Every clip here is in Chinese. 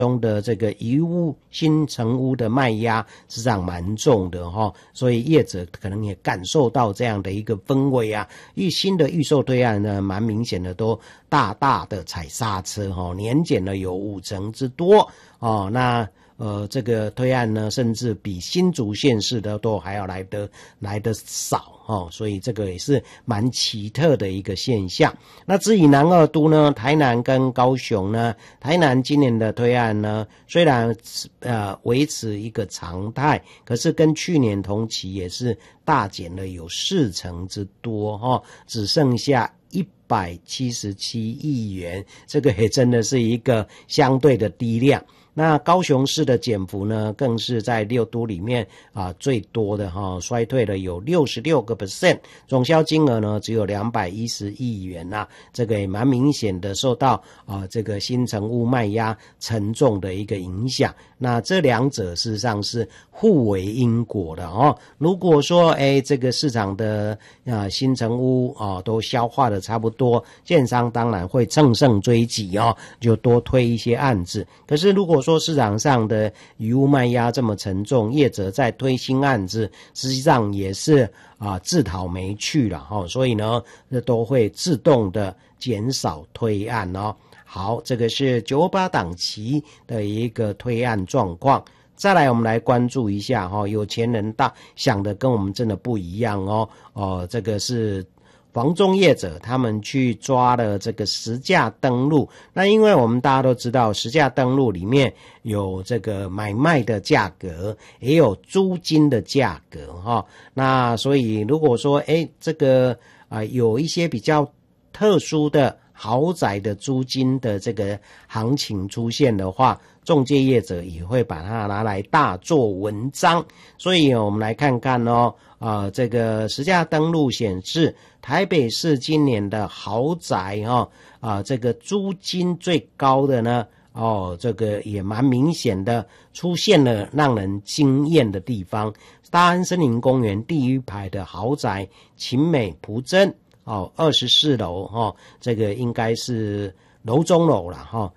中的这个遗屋新成屋的卖压实际上蛮重的所以业者可能也感受到这样的一个氛围啊，新的预售推案呢，蛮明显的都大大的踩刹车年减了有50%之多那这个推案呢，甚至比新竹县市的都还要来得少所以这个也是蛮奇特的一个现象。那至于南二都呢，台南跟高雄呢，台南今年的推案呢，虽然维持一个常态，可是跟去年同期也是大减了有40%之多只剩下177亿元，这个也真的是一个相对的低量。那高雄市的减幅呢，更是在6都里面最多的衰退了有66%，总销金额呢只有210亿元这个也蛮明显的受到这个新成屋卖压沉重的一个影响。那这两者事实上是互为因果的如果说这个市场的新成屋都消化的差不多，建商当然会乘胜追击就多推一些案子。可是如果说市场上的余屋卖压这么沉重，业者在推新案子，实际上也是自讨没趣了所以呢，都会自动的减少推案好，这个是928档期的一个推案状况。再来我们来关注一下有钱人想的跟我们真的不一样这个是房仲业者他们去抓了这个实价登录。那因为我们大家都知道实价登录里面有这个买卖的价格，也有租金的价格那所以如果说这个有一些比较特殊的豪宅的租金的这个行情出现的话，仲介业者也会把它拿来大做文章。所以我们来看看这个实价登录显示，台北市今年的豪宅这个租金最高的呢这个也蛮明显的出现了让人惊艳的地方。大安森林公园第一排的豪宅勤美蒲珍24楼这个应该是楼中楼啦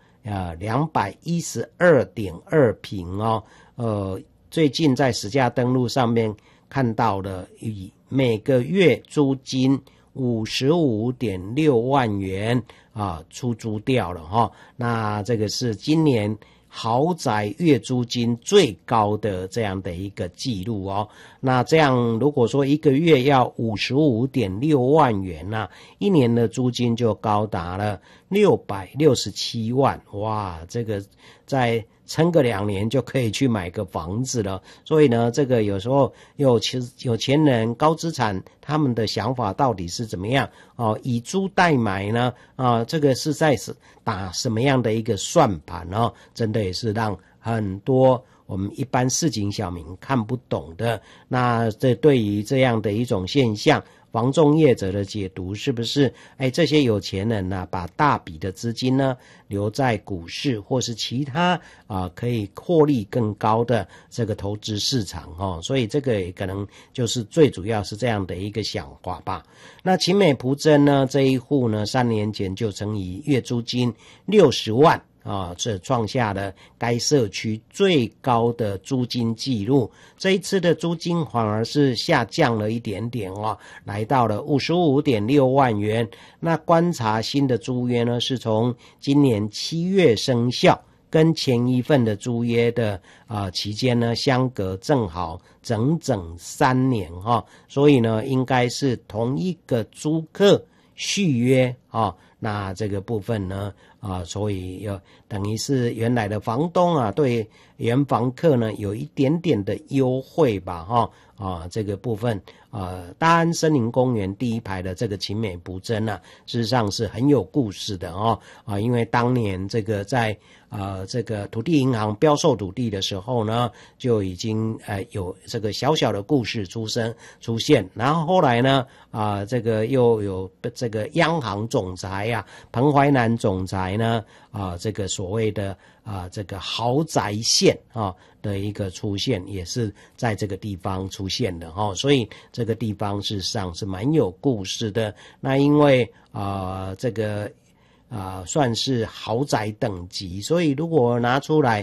212.2平最近在实价登录上面看到了以每个月租金55.6万元出租掉了那这个是今年豪宅月租金最高的这样的一个记录那这样如果说一个月要55.6万元一年的租金就高达了667万，哇，这个再撑个2年就可以去买个房子了。所以呢，这个有时候有钱人高资产他们的想法到底是怎么样以租代买呢这个是在打什么样的一个算盘真的也是让很多我们一般市井小民看不懂的。那这对于这样的一种现象，房仲业者的解读是不是这些有钱人把大笔的资金呢留在股市或是其他可以获利更高的这个投资市场所以这个也可能就是最主要是这样的一个想法吧。那勤美蒲珍呢这一户呢3年前就曾以月租金60万这创下了该社区最高的租金记录。这一次的租金反而是下降了一点点来到了55.6万元。那观察新的租约呢，是从今年7月生效，跟前一份的租约的期间呢相隔正好整整3年所以呢应该是同一个租客续约那这个部分呢所以等于是原来的房东对原房客呢有一点点的优惠吧这个部分大安森林公园第一排的这个勤美蒲珍事实上是很有故事的因为当年这个在这个土地银行标售土地的时候呢，就已经有这个小小的故事出现，然后后来呢这个又有这个央行总裁彭淮南总裁呢这个所谓的这个豪宅线的一个出现，也是在这个地方出现的所以这个地方事实上是蛮有故事的。那因为这个算是豪宅等级，所以如果拿出来